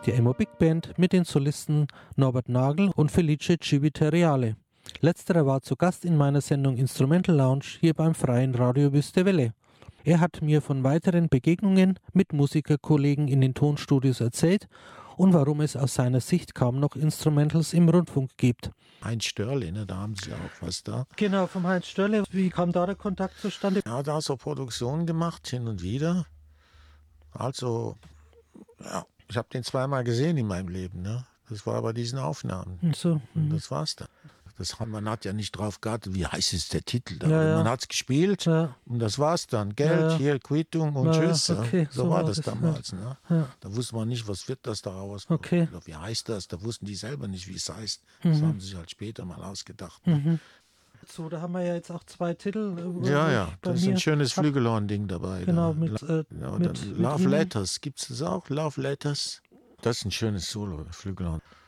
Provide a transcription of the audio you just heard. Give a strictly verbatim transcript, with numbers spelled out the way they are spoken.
die Emo Big Band mit den Solisten Norbert Nagel und Felice Civitariale. Letzterer war zu Gast in meiner Sendung Instrumental Lounge hier beim Freien Radio Wüste Welle. Er hat mir von weiteren Begegnungen mit Musikerkollegen in den Tonstudios erzählt und warum es aus seiner Sicht kaum noch Instrumentals im Rundfunk gibt. Heinz Störle, ne, da haben Sie ja auch was da. Genau, vom Heinz Störle. Wie kam da der Kontakt zustande? Er hat auch so Produktionen gemacht, hin und wieder. Also, ja, ich habe den zweimal gesehen in meinem Leben. Ne? Das war bei diesen Aufnahmen. So, und das war's dann. Das, man hat ja nicht drauf gewartet, wie heißt es der Titel da. Ja, ja. Man hat es gespielt ja. und das war's dann. Geld, ja, ja. hier, Quittung und ja, tschüss. Okay, so, so war das damals. Ne? Ja. Da wusste man nicht, was wird das daraus. Okay. Oder wie heißt das? Da wussten die selber nicht, wie es heißt. Mhm. Das haben sie sich halt später mal ausgedacht. Ne? Mhm. So, da haben wir ja jetzt auch zwei Titel. Ja, ja, da ist ein schönes Flügelhorn-Ding dabei. Genau, da. mit, äh, ja, mit, Love mit Letters, gibt es das auch? Love Letters? Das ist ein schönes Solo, Flügelhorn.